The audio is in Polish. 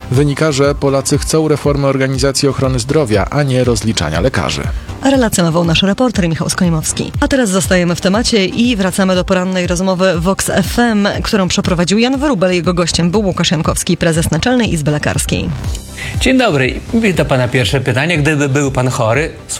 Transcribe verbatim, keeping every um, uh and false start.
Wynika, że Polacy chcą reformy organizacji ochrony zdrowia, a nie rozliczania lekarzy. Relacjonował nasz reporter Michał Skolimowski. A teraz zostajemy w temacie i wracamy do porannej rozmowy Vox F M, którą przeprowadził Jan Wróbel. Jego gościem był Łukasz Jankowski, prezes Naczelnej Izby Lekarskiej. Dzień dobry. I to pana pierwsze pytanie. Gdyby był pan chory,